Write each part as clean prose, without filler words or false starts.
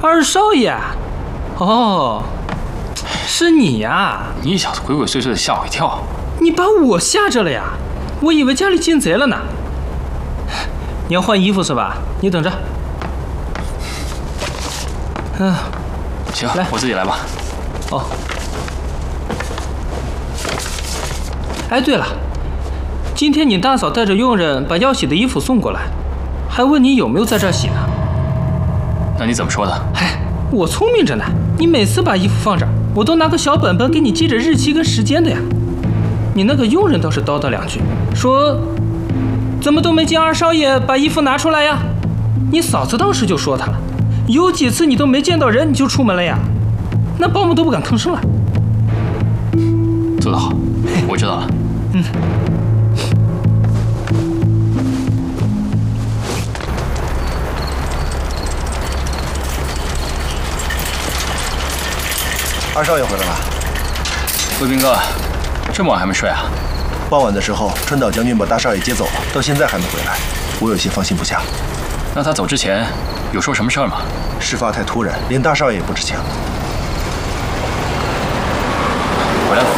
二少爷，哦，是你呀！ 你小子鬼鬼祟祟的，吓我一跳。 你把我吓着了呀！我以为家里进贼了呢。你要换衣服是吧？你等着。 行， 来， 我自己来吧。 哦。哎，对了，今天你大嫂带着佣人把要洗的衣服送过来，还问你有没有在这儿洗呢。 那你怎么说的？ 哎，我聪明着呢。你每次把衣服放这儿，我都拿个小本本给你记着日期跟时间的呀。你那个佣人倒是叨叨两句，说怎么都没见二少爷把衣服拿出来呀？你嫂子当时就说他了，有几次你都没见到人你就出门了呀，那保姆都不敢吭声了。 做得好，我知道了。 二少爷回来了。 卫兵哥，这么晚还没睡啊？ 傍晚的时候，川岛将军把大少爷接走了，到现在还没回来，我有些放心不下。 那他走之前有说什么事儿吗？ 事发太突然，连大少爷也不知情。 回来了。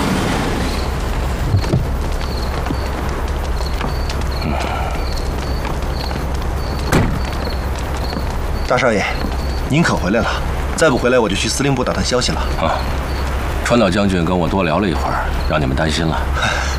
大少爷，您可回来了。再不回来，我就去司令部打探消息了。 啊，川岛将军跟我多聊了一会儿，让你们担心了。